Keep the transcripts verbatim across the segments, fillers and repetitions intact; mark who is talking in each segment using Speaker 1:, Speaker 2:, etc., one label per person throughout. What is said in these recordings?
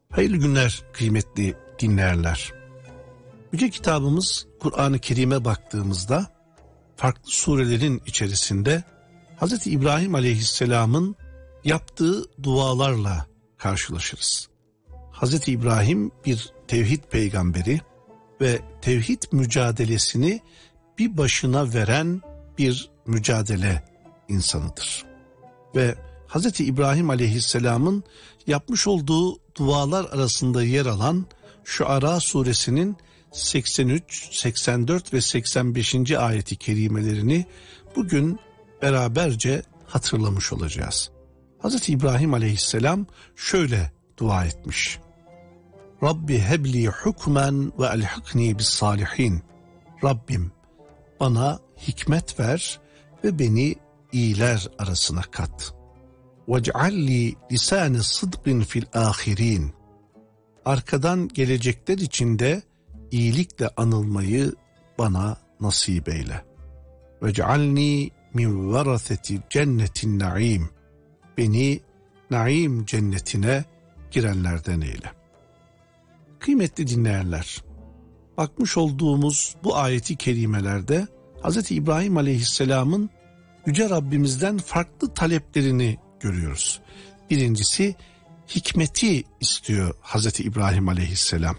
Speaker 1: Hayırlı günler kıymetli dinleyenler. Yüce kitabımız Kur'an-ı Kerim'e baktığımızda farklı surelerin içerisinde Hz. İbrahim Aleyhisselam'ın yaptığı dualarla karşılaşırız. Hz. İbrahim bir tevhid peygamberi ve tevhid mücadelesini bir başına veren bir mücadele insanıdır. Ve Hz. İbrahim Aleyhisselam'ın yapmış olduğu dualar arasında yer alan Şuara suresinin seksen üç, seksen dört ve seksen beşinci ayeti kerimelerini bugün beraberce hatırlamış olacağız. Hz. İbrahim Aleyhisselam şöyle dua etmiş: Rabbi hebli hukmen ve elhikni bis salihin. Rabbim bana hikmet ver ve beni iyiler arasına kat. وَجْعَلْلِي لِسَانِ صِدْقٍ فِي الْآخِرِينَ. Arkadan gelecekler içinde iyilikle anılmayı bana nasip eyle. وَجْعَلْنِي مِنْ وَرَثَةِ جَنَّةِ النَّعِيمِ. Beni naim cennetine girenlerden eyle. Kıymetli dinleyenler, bakmış olduğumuz bu ayeti kerimelerde Hz. İbrahim Aleyhisselam'ın Yüce Rabbimizden farklı taleplerini görüyoruz. Birincisi, hikmeti istiyor Hz. İbrahim Aleyhisselam.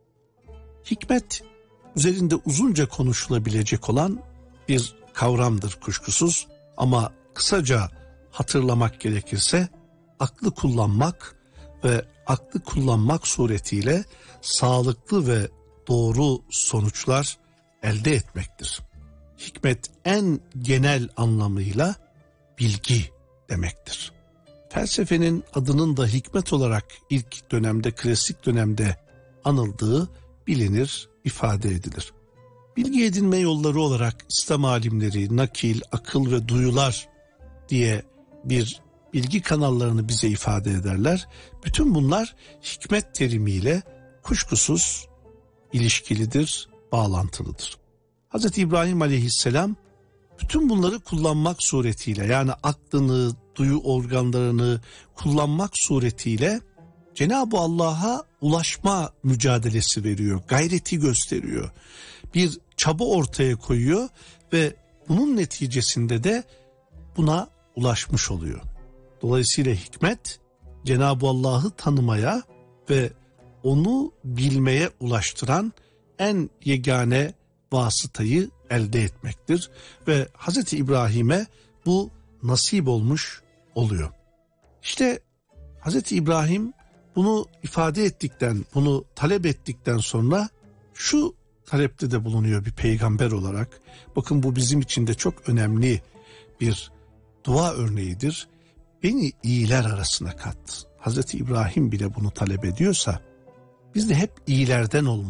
Speaker 1: Hikmet üzerinde uzunca konuşulabilecek olan bir kavramdır kuşkusuz, ama kısaca hatırlamak gerekirse aklı kullanmak ve aklı kullanmak suretiyle sağlıklı ve doğru sonuçlar elde etmektir. Hikmet en genel anlamıyla bilgi demektir. Felsefenin adının da hikmet olarak ilk dönemde, klasik dönemde anıldığı bilinir, ifade edilir. Bilgi edinme yolları olarak İslam alimleri nakil, akıl ve duyular diye bir bilgi kanallarını bize ifade ederler. Bütün bunlar hikmet terimiyle kuşkusuz ilişkilidir, bağlantılıdır. Hz. İbrahim Aleyhisselam bütün bunları kullanmak suretiyle, yani aklını, duyu organlarını kullanmak suretiyle Cenab-ı Allah'a ulaşma mücadelesi veriyor, gayreti gösteriyor. Bir çaba ortaya koyuyor ve bunun neticesinde de buna ulaşmış oluyor. Dolayısıyla hikmet Cenab-ı Allah'ı tanımaya ve onu bilmeye ulaştıran en yegane vasıtayı elde etmektir ve Hz. İbrahim'e bu nasip olmuş oluyor. İşte Hz. İbrahim bunu ifade ettikten, bunu talep ettikten sonra şu talepte de bulunuyor bir peygamber olarak. Bakın, bu bizim için de çok önemli bir dua örneğidir. Beni iyiler arasına kat. Hz. İbrahim bile bunu talep ediyorsa biz de hep iyilerden olmalıyız.